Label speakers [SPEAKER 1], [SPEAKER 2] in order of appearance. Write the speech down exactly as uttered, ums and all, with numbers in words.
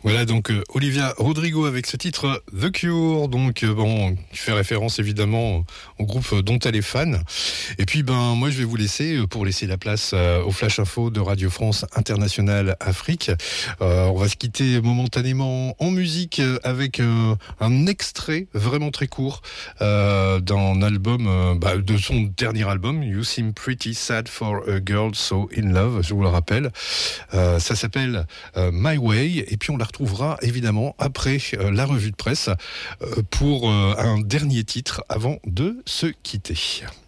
[SPEAKER 1] Voilà donc euh, Olivia Rodrigo avec ce titre The Cure, donc euh, bon, qui fait référence évidemment au groupe dont elle est fan. Et puis ben moi je vais vous laisser euh, pour laisser la place euh, au Flash Info de Radio France Internationale Afrique. Euh, on va se quitter momentanément en musique euh, avec euh, un extrait vraiment très court euh, d'un album, euh, bah, de son dernier album, You Seem Pretty Sad for a Girl So In Love, je vous le rappelle. Euh, ça s'appelle euh, My Way, et puis on la retrouvera évidemment après euh, la revue de presse euh, pour euh, un dernier titre avant de se quitter.